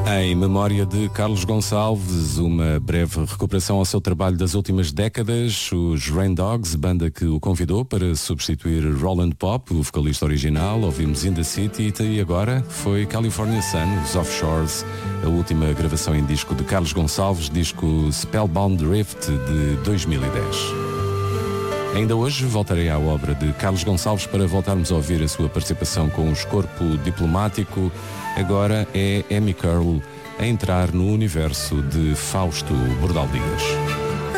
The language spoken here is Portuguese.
Em memória de Carlos Gonçalves, uma breve recuperação ao seu trabalho das últimas décadas, os Rain Dogs, banda que o convidou para substituir Roland Pop, o vocalista original, ouvimos In The City, e agora foi California Sun, os Offshores, a última gravação em disco de Carlos Gonçalves, disco Spellbound Drift de 2010. Ainda hoje voltarei à obra de Carlos Gonçalves para voltarmos a ouvir a sua participação com o Escorpo Diplomático. Agora é Amy Curl a entrar no universo de Fausto Bordal Dias.